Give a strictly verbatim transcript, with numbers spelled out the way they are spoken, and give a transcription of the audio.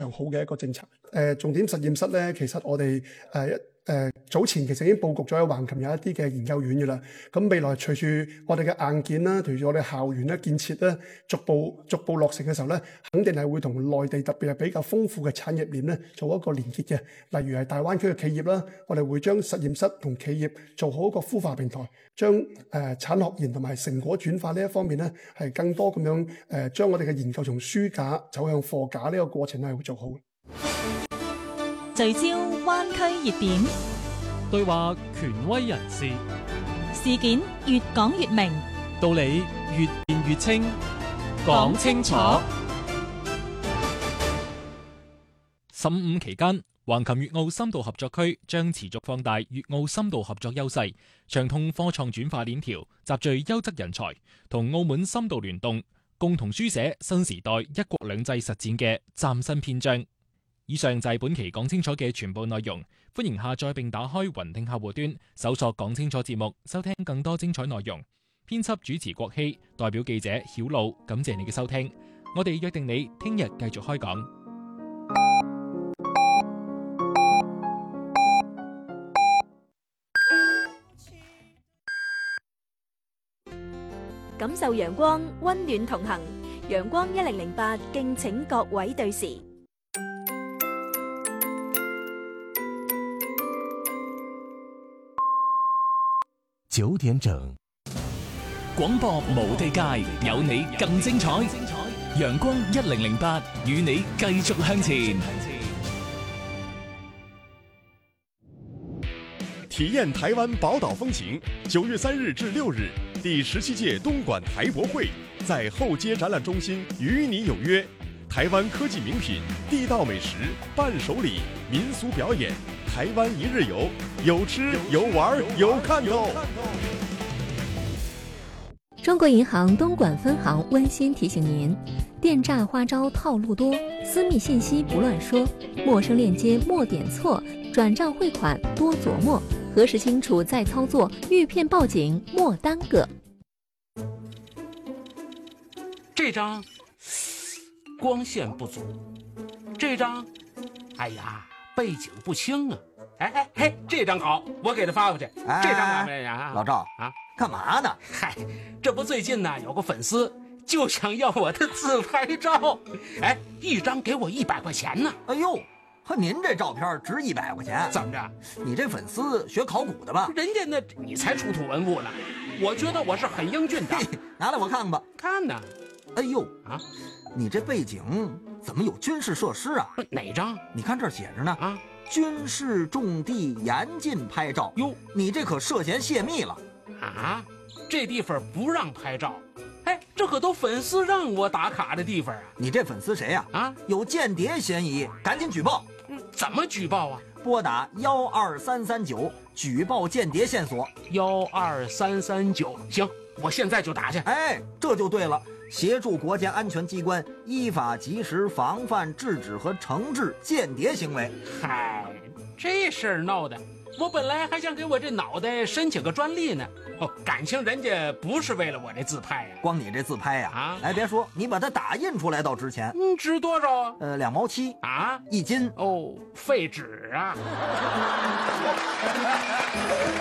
常好嘅一個政策。誒、呃、重點實驗室咧，其實我哋誒一誒早前其實已經佈局咗喺橫琴有一啲嘅研究院嘅啦。咁未來隨住我哋嘅硬件啦，隨住我哋校園咧建設咧，逐步逐步落成嘅時候咧，肯定係會同內地特別係比較豐富嘅產業鏈咧做一個連結嘅。例如係大灣區嘅企業啦，我哋會將實驗室同企業做好一個孵化平台，將誒、呃、產學研同埋成果轉化呢一方面咧，係更多咁樣誒將我哋嘅研究從書架走向貨架呢個過程係會做好。 聚焦灣區熱點， 對話權威人士， 事件越講越明， 道理越辯越清，講清楚。十五期間，橫琴粵澳深度合作區將持續放大粵澳深度合作優勢，暢通科創轉化鏈條，集聚優質人才，同澳門深度聯動，共同書寫新時代一國兩制實踐嘅嶄新篇章。以上就係本期講清楚嘅全部內容，歡迎下載並打開雲聽客戶端，搜索講清楚節目，收聽更多精彩內容。編輯主持郭希，代表記者曉露，感謝你嘅收聽。我哋約定你聽日繼續開講。 感受陽光，溫暖同行。陽光一零零八，敬請各位對時。 九點整，廣播無地界，有你更精彩。陽光一零零八，與你繼續向前。 體驗台灣寶島風情，九月三日至六日，第十七屆東莞台博會在後街展覽中心與你有約。台灣科技名品、地道美食、伴手禮、民俗表演，台灣一日遊，有吃有玩有看頭。 中國銀行東莞分行溫馨提醒您：電詐花招套路多，私密信息不亂說，陌生鏈接莫點錯，轉賬匯款多琢磨，核實清楚再操作，遇騙報警莫耽擱。 這張光線不足，這張，哎呀，背景不清啊！哎哎嘿，這張好，我給他發過去。 哎、 這張哪位呀？ 老趙啊，幹嘛呢？ 嗨，這不最近呢有個粉絲就想要我的自拍照，哎，一張給我一百塊錢呢。 哎呦，和您這照片值一百塊錢？ 怎麼着？ 你這粉絲學考古的吧？ 人家那你才出土文物呢，我覺得我是很英俊的。 拿來我看看吧。 看呢。 哎呦啊， 你這背景怎麼有軍事設施啊？ 哪張？ 你看這兒寫着呢啊，軍事重地嚴禁拍照。喲，你這可涉嫌泄密了啊！這地方不讓拍照，哎，這可都粉絲讓我打卡的地方啊！ 你這粉絲誰呀？啊，有間諜嫌疑，趕緊舉報。 嗯，怎麼舉報啊？ 撥打幺二三三九舉報間諜線索。 幺二三三九，行，我現在就打去。 哎，這就對了。協助國家安全機關依法及時防範制止和懲治間諜行為。 嗨，這事兒鬧的，我本來還想給我這腦袋申請個專利呢。哦，感情人家不是為了我這自拍呀、啊， 光你這自拍呀、啊，啊，哎，別說，你把它打印出來倒值錢。 嗯，值多少啊？ 呃，兩毛七啊， 一斤。 哦，廢紙啊。